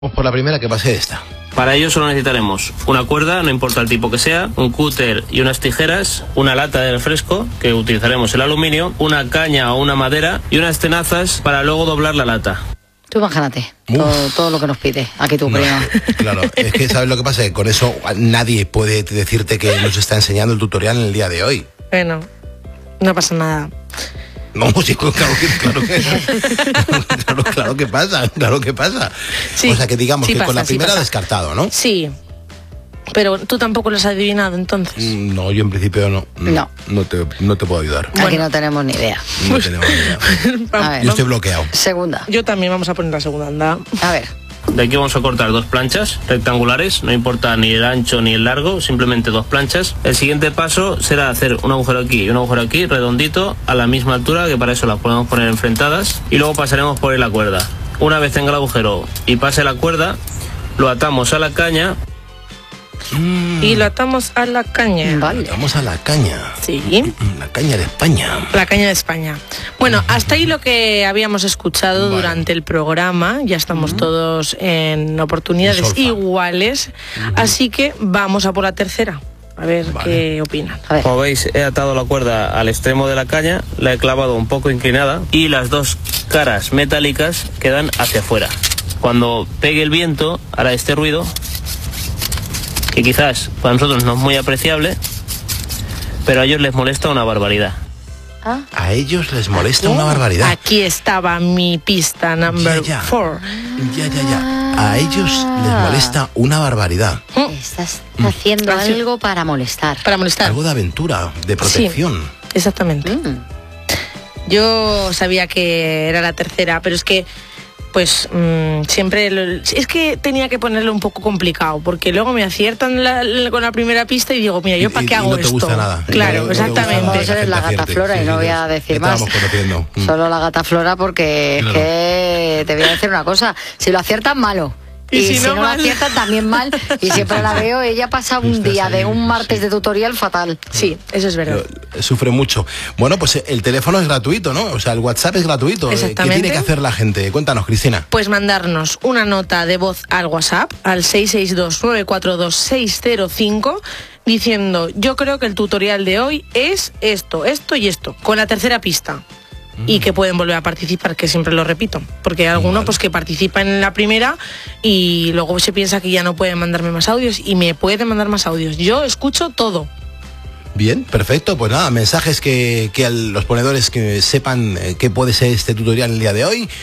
Vamos por la primera, que pase esta. Para ello solo necesitaremos una cuerda, no importa el tipo que sea, un cúter y unas tijeras, una lata de refresco, que utilizaremos el aluminio, una caña o una madera y unas tenazas para luego doblar la lata. Tú imagínate, todo lo que nos pide aquí tu primo. Claro, es que ¿sabes lo que pasa? Que con eso nadie puede decirte que nos está enseñando el tutorial en el día de hoy. Bueno, no pasa nada. No, sí, claro que pasa. Sí, o sea, que digamos sí que pasa, con la sí primera pasa. descartado, ¿no? Sí, pero tú tampoco lo has adivinado entonces. No, yo en principio no. No te puedo ayudar. Aquí no tenemos ni idea. No tenemos ni idea. A ver, Yo estoy bloqueado. segunda. Yo también vamos a poner la segunda, anda. A ver, De aquí vamos a cortar dos planchas rectangulares, no importa ni el ancho ni el largo, simplemente dos planchas. El siguiente paso será hacer un agujero aquí y un agujero aquí, redondito, a la misma altura, que para eso las podemos poner enfrentadas, y luego pasaremos por la cuerda. Una vez tenga el agujero y pase la cuerda, lo atamos a la caña. Y lo atamos a la caña. vale. Vamos a la caña. Sí, La caña de España. la caña de España. Bueno, hasta ahí lo que habíamos escuchado Vale. durante el programa. Ya estamos todos en oportunidades Solfa. iguales. Así que vamos a por la tercera. A ver Vale. qué opinan. A ver. Como veis, he atado la cuerda al extremo de la caña, la he clavado un poco inclinada y las dos caras metálicas quedan hacia afuera. Cuando pegue el viento, hará este ruido, que quizás para nosotros no es muy apreciable, pero a ellos les molesta una barbaridad. Ah, A ellos les molesta una barbaridad. Aquí estaba mi pista number Ya. 4. Ya. A ellos les molesta una barbaridad. estás haciendo Así. algo para molestar. Para molestar. Algo de aventura, de protección. Exactamente. Yo sabía que era la tercera, pero es que pues siempre es que tenía que ponerlo un poco complicado, porque luego me aciertan con la primera pista y digo, mira, ¿yo para qué Y hago no te esto? gusta nada. Claro, No te gusta nada exactamente. que Vos eres la gente gata acierte. Flora y no voy a ya decir más. estábamos conociendo. Solo la gata Flora, porque Claro. es que te voy a decir una cosa. Si lo aciertas, malo. Y Y si si no, no lo mal. aciertas, también mal. Y siempre la veo, ella pasa un Estás día de ahí, un martes sí. de tutorial fatal. Sí, eso es verdad. Sufre mucho. Bueno, pues el teléfono es gratuito, ¿no? O sea, el WhatsApp es gratuito. ¿Qué Exactamente. tiene que hacer la gente? Cuéntanos, Cristina. Pues mandarnos una nota de voz al WhatsApp, al 662-942-605, diciendo, yo creo que el tutorial de hoy es esto, esto y esto, con la tercera pista. Y que pueden volver a participar, que siempre lo repito, porque hay alguno Vale. pues que participa en la primera y luego se piensa que ya no pueden mandarme más audios, y me pueden mandar más audios. Yo escucho todo. Bien, perfecto. Pues nada, mensajes que a los ponedores que sepan qué puede ser este tutorial el día de hoy.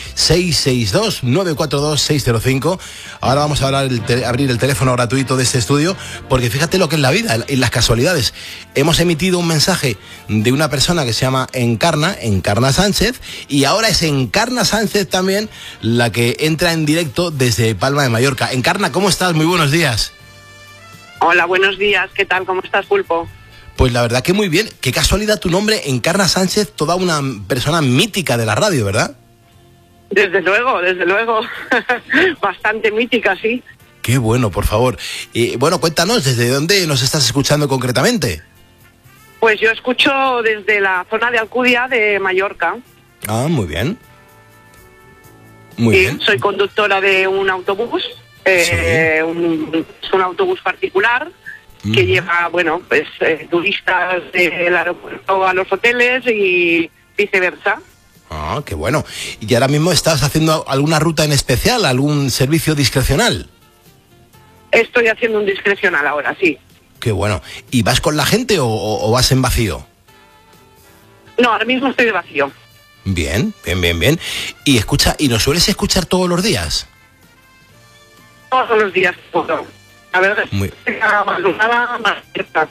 662-942-605. Ahora vamos a abrir el teléfono gratuito de este estudio, porque fíjate lo que es la vida, en las casualidades. Hemos emitido un mensaje de una persona que se llama Encarna Sánchez, y ahora es Encarna Sánchez también la que entra en directo desde Palma de Mallorca. Encarna, ¿cómo estás? Muy buenos días. Hola, buenos días. ¿Qué tal? ¿Cómo estás, Pulpo? Pues la verdad que muy bien. Qué casualidad tu nombre, Encarna Sánchez, toda una persona mítica de la radio, ¿verdad? Desde luego. Bastante mítica, sí. Qué bueno, por favor. Bueno, cuéntanos, ¿desde dónde nos estás escuchando concretamente? Pues yo escucho desde la zona de Alcudia de Mallorca. Ah, muy bien. Muy Sí, bien. soy conductora de un autobús, es un autobús particular que lleva, bueno, pues turistas del aeropuerto a los hoteles y viceversa. Ah, qué bueno. ¿Y ahora mismo estás haciendo alguna ruta en especial, algún servicio discrecional? Estoy haciendo un discrecional ahora, sí. Qué bueno. ¿Y vas con la gente o vas en vacío? No, ahora mismo estoy de vacío. Bien. Y escucha, ¿y nos sueles escuchar todos los días? Todos los días que puedo. La verdad es Muy- que cada madrugada más cierta.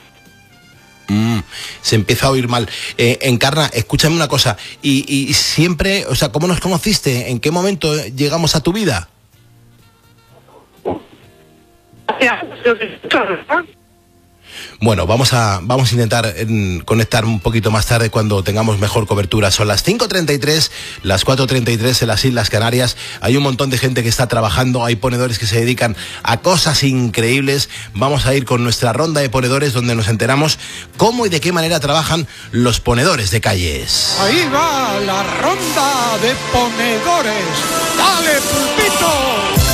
Se empieza a oír mal. Encarna, escúchame una cosa. Y siempre, o sea, ¿cómo nos conociste? ¿En qué momento llegamos a tu vida? Bueno, vamos a intentar conectar un poquito más tarde cuando tengamos mejor cobertura. Son las 5:33, las 4:33 en las Islas Canarias. Hay un montón de gente que está trabajando, hay ponedores que se dedican a cosas increíbles. Vamos a ir con nuestra ronda de ponedores, donde nos enteramos cómo y de qué manera trabajan los ponedores de calles. Ahí va la ronda de ponedores. ¡Dale, Pulpito!